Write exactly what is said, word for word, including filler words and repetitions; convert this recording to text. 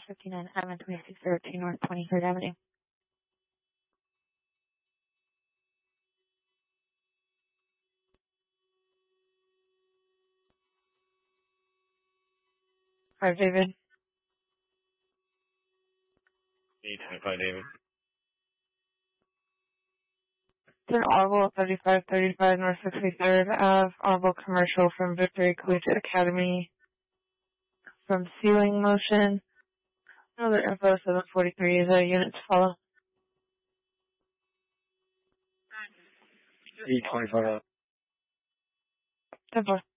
fifty-nine Admin twenty-six thirteen North twenty-third Avenue. Hi, David. eight twenty-five, David. It's an Audible thirty-five thirty-five North sixty-third Ave, Audible commercial from Victory Collegiate Academy. From Ceiling Motion. Another info seven forty-three is a unit to follow. eight twenty-five. ten four.